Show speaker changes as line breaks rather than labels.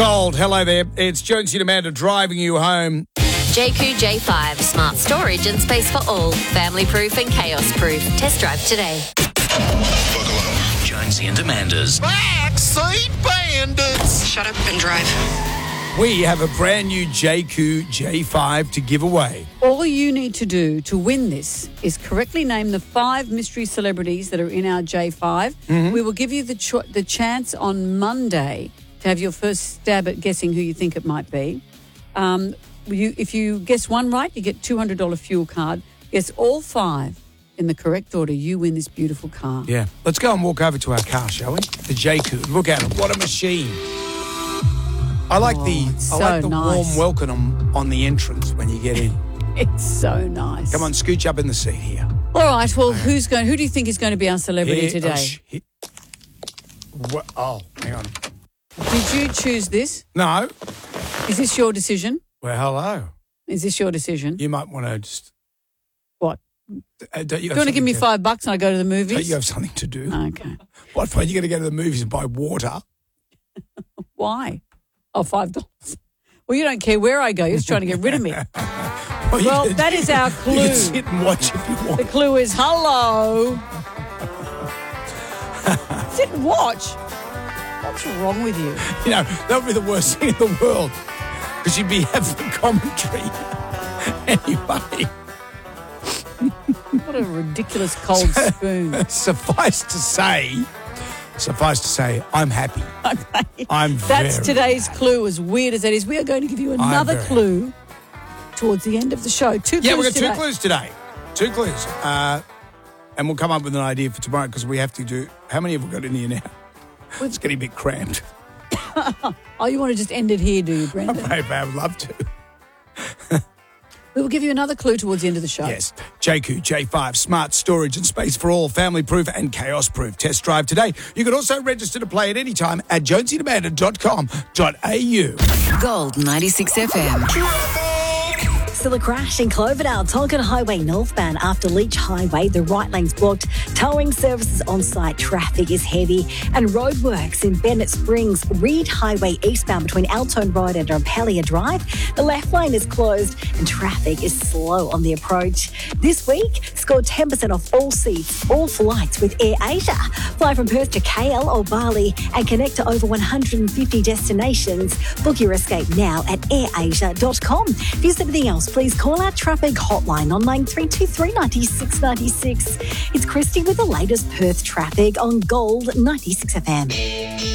Gold, hello there. It's Jonesy and Amanda driving you home.
JQ J5, smart storage and space for all. Family proof and chaos proof. Test drive today.
Buckle up.
Jonesy and Amanda's
Backseat Bandits.
Shut up and drive.
We have a brand new JQ J5 to give away.
All you need to do to win this is correctly name the 5 mystery celebrities that are in our J5.
Mm-hmm.
We will give you the chance on Monday to have your first stab at guessing who you think it might be. If you guess one right, you get $200 fuel card. Guess all 5 in the correct order, you win this beautiful car.
Yeah. Let's go and walk over to our car, shall we? The JQ. Look at it. What a machine. I like the
nice.
warm welcome on the entrance when you get in.
It's so nice.
Come on, scooch up in the seat here.
All right. Well, who do you think is going to be our celebrity today?
Hang on.
Did you choose this?
No.
Is this your decision?
Well, hello.
Is this your decision?
You might want to just...
What?
Don't you
want to give me $5 and I go to the movies?
Don't you have something to do?
Okay.
What fun? You're going to go to the movies and buy water?
Why? Oh, $5. Well, you don't care where I go. You're just trying to get rid of me. Well, that is our clue.
You can sit and watch if you want.
The clue is hello. Sit and watch. What's wrong with you?
You know, that would be the worst thing in the world because you'd be having commentary anyway.
What a ridiculous cold spoon.
Suffice to say, I'm happy.
Okay. That's today's clue, as weird as that is. We are going to give you another clue towards the end of the show. 2 clues.
Yeah, we've got 2 clues today. 2 clues. And we'll come up with an idea for tomorrow because we have to do... How many have we got in here now? It's getting a bit cramped.
Oh, you want to just end it here, do you, Brendan?
I would love to.
We will give you another clue towards the end of the show.
Yes. JQ J5, smart storage and space for all, family proof and chaos proof. Test drive today. You can also register to play at any time at jonesyandamanda.com.au.
Gold 96 FM.
Still a crash in Cloverdale, Tonkin Highway northbound after Leach Highway. The right lane's blocked. Towing services on site. Traffic is heavy. And roadworks in Bennett Springs. Reed Highway eastbound between Altone Road and Rampelia Drive. The left lane is closed and traffic is slow on the approach. This week, score 10% off all seats, all flights with Air Asia. Fly from Perth to KL or Bali and connect to over 150 destinations. Book your escape now at airasia.com. If there's anything else, please call our traffic hotline on 9323 96 96. It's Christy with the latest Perth traffic on Gold 96 FM.